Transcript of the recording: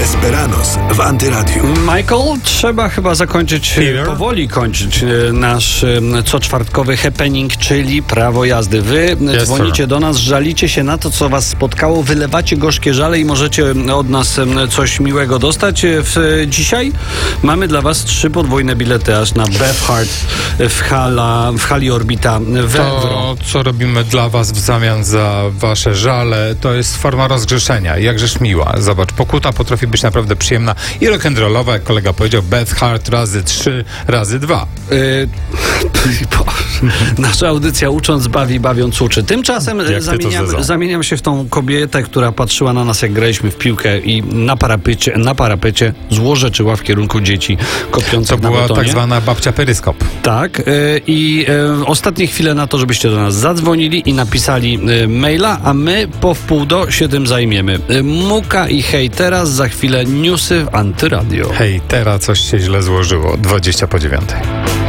Desperados w Antyradiu. Michael, trzeba chyba powoli kończyć nasz coczwartkowy happening, czyli prawo jazdy. Wy dzwonicie do nas, żalicie się na to, co was spotkało, wylewacie gorzkie żale i możecie od nas coś miłego dostać. Dzisiaj mamy dla was 3 podwójne bilety aż na Beefheart w hali Orbita w To, co robimy dla was w zamian za wasze żale, to jest forma rozgrzeszenia. Jakżeż miła. Zobacz, pokuta potrafi być naprawdę przyjemna i rock'n'rollowa, jak kolega powiedział, Beefheart razy 3 razy 2. Nasza audycja Ucząc bawi, bawiąc uczy. Tymczasem zamieniam się w tą kobietę, która patrzyła na nas, jak graliśmy w piłkę i na parapecie złorzeczyła w kierunku dzieci kopiących na betonie. To była tak zwana babcia peryskop. Tak. I ostatnie chwile na to, żebyście do nas zadzwonili i napisali maila, a my po wpół do się tym zajmiemy. Muka i hej, teraz za chwilę newsy w Antyradio. Hej, teraz coś się źle złożyło. 20 po 9.